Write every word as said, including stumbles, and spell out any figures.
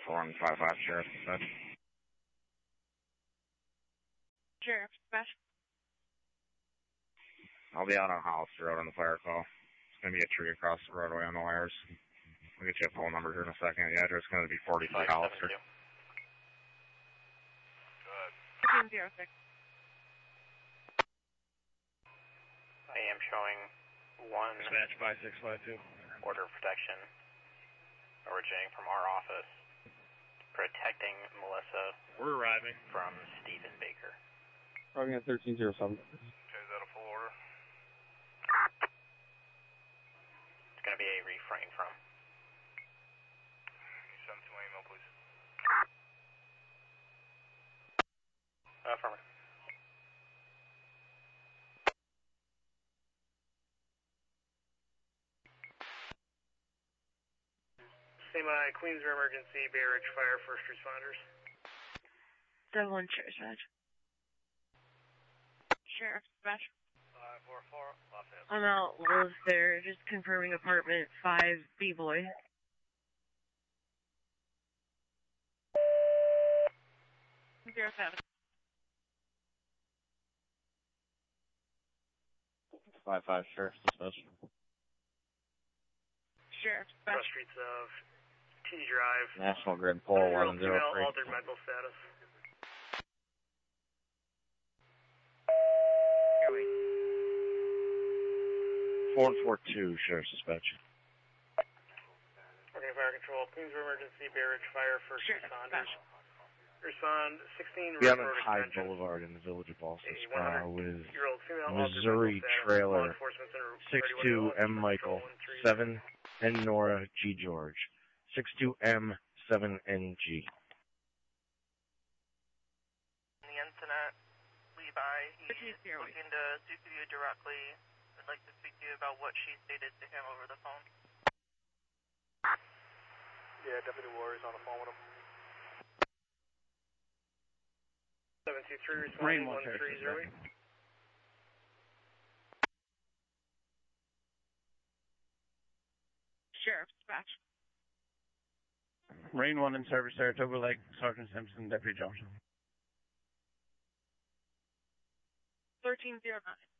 four one five five, Sheriff Dispatch. Sheriff Dispatch. I'll be out on Hollister Road on the fire call. It's going to be a tree across the roadway on the wires. I'll get you a phone number here in a second. The address is going to be forty-five Hollister. Go ahead. thirteen zero six. I am showing one Dispatch five six five two. order of protection originating from our office, protecting Melissa We're arriving. from Stephen Baker. Arriving at thirteen zero seven. Okay, is that a full order? It's going to be a refrain from. Can you send to my email, please? Affirmative. Semi Queensboro Emergency, Bay Ridge Fire, first responders. seven one Sheriff Dispatch. Sheriff Dispatch. five four four, Lafayette. I'm out Liz there, just confirming apartment five B-Boy. Zero seven. Five five, Sheriff Dispatch. Sheriff Cross Dispatch. streets of T Drive. National Grid pole eleven zero Female three. altered mental status. four one four two, Sheriff Dispatch. Okay, fire control. Queensboro Emergency, Bay Ridge Fire, first Sheriff responders. Dispatch. Respond sixteen We have Red a Road Hyde Extension. Boulevard in the village of Boston A Spa with one-hundred-year-old female Missouri altered mental status. trailer Law enforcement center six two M Michael, seven N Nora G George, six two M seven N G. The incident, Levi, he's Zero. looking to speak with you directly. I'd like to speak to you about what she stated to him over the phone. Yeah, Deputy Warrior's on the phone with him. seven two three, responding one three zero eight. Sheriff Dispatch. Marine one in service, Saratoga Lake, Sergeant Simpson, Deputy Johnson. thirteen zero nine.